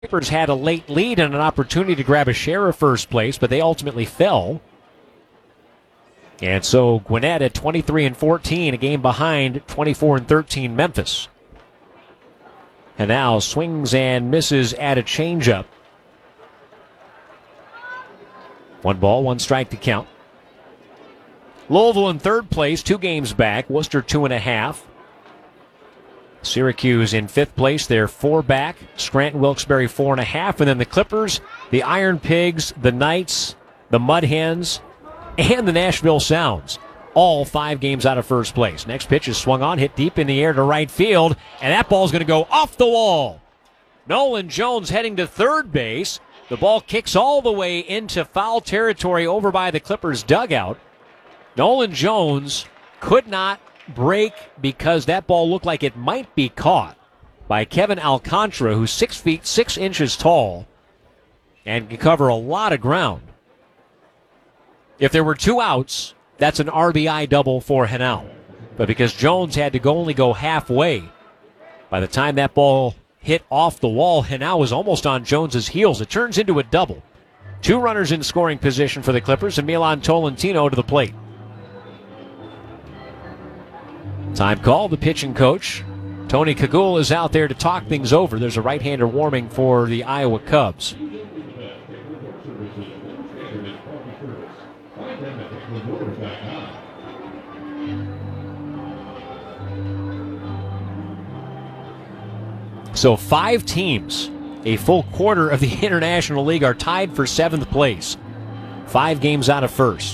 Clippers had a late lead and an opportunity to grab a share of first place, but they ultimately fell. And so Gwinnett at 23-14, a game behind 24-13 Memphis. And now swings and misses at a changeup. 1 ball, 1 strike to count. Louisville in third place, 2 games back. Worcester 2.5. Syracuse in 5th place, they're 4 back. Scranton Wilkes-Barre 4.5. And then the Clippers, the Iron Pigs, the Knights, the Mud Hens, and the Nashville Sounds, all 5 games out of first place. Next pitch is swung on, hit deep in the air to right field, and that ball's going to go off the wall. Nolan Jones heading to third base. The ball kicks all the way into foul territory over by the Clippers dugout. Nolan Jones could not break because that ball looked like it might be caught by Kevin Alcantara, who's 6 feet 6 inches tall and can cover a lot of ground. If there were 2 outs, that's an RBI double for Henao. But because Jones had to only go halfway, by the time that ball hit off the wall, Henao was almost on Jones's heels. It turns into a double. 2 runners in scoring position for the Clippers, and Milan Tolentino to the plate. Time call, the pitching coach. Tony Kagul is out there to talk things over. There's a right-hander warming for the Iowa Cubs. So 5 teams, a full quarter of the International League, are tied for 7th place. 5 games out of first.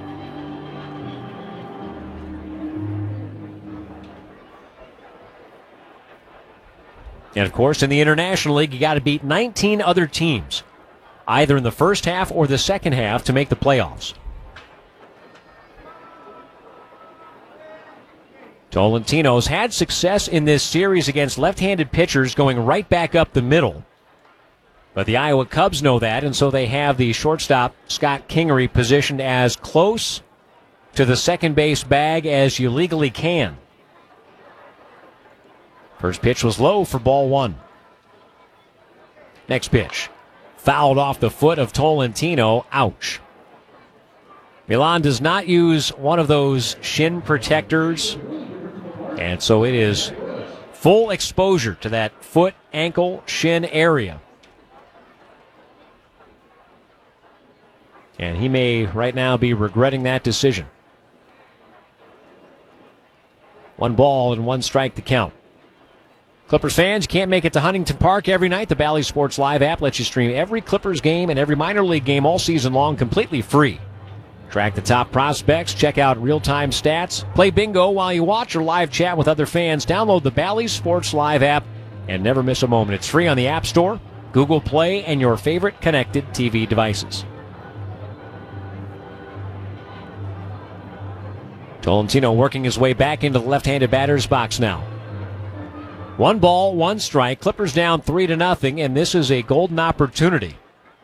And, of course, in the International League, you got to beat 19 other teams, either in the first half or the second half, to make the playoffs. Tolentino's had success in this series against left-handed pitchers going right back up the middle. But the Iowa Cubs know that, and so they have the shortstop, Scott Kingery, positioned as close to the second base bag as you legally can. First pitch was low for ball 1. Next pitch, fouled off the foot of Tolentino. Ouch. Milan does not use one of those shin protectors, and so it is full exposure to that foot, ankle, shin area. And he may right now be regretting that decision. 1 ball and 1 strike to count. Clippers fans, you can't make it to Huntington Park every night. The Bally Sports Live app lets you stream every Clippers game and every minor league game all season long completely free. Track the top prospects, check out real-time stats, play bingo while you watch or live chat with other fans. Download the Bally Sports Live app and never miss a moment. It's free on the App Store, Google Play, and your favorite connected TV devices. Tolentino working his way back into the left-handed batter's box now. 1 ball, 1 strike. Clippers down 3-0, and this is a golden opportunity.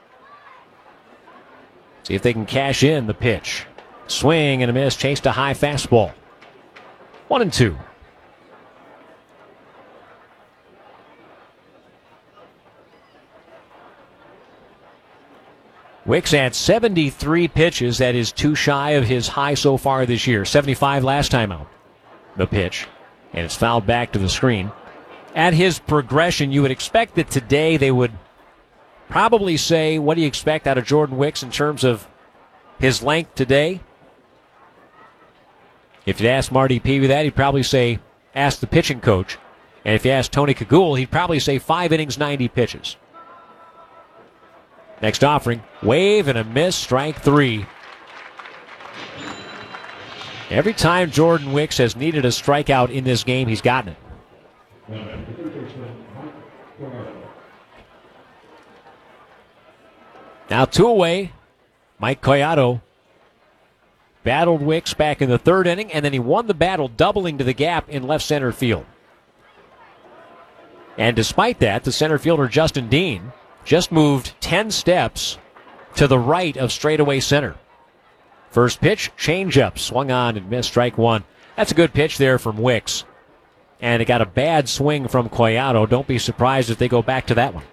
See if they can cash in the pitch. Swing and a miss, chased a high fastball. 1-2. Wicks had 73 pitches. That is 2 shy of his high so far this year. 75 last time out. The pitch. And it's fouled back to the screen. At his progression, you would expect that today they would probably say, what do you expect out of Jordan Wicks in terms of his length today? If you'd ask Marty Peavy that, he'd probably say, ask the pitching coach. And if you ask Tony Kagul, he'd probably say 5 innings, 90 pitches. Next offering, wave and a miss, strike 3. Every time Jordan Wicks has needed a strikeout in this game, he's gotten it. Now 2 away. Mike Collado battled Wicks back in the 3rd inning, and then he won the battle doubling to the gap in left center field. And despite that, the center fielder Justin Dean just moved 10 steps to the right of straightaway center. First pitch, changeup, swung on and missed, strike 1. That's a good pitch there from Wicks. And it got a bad swing from Collado. Don't be surprised if they go back to that one.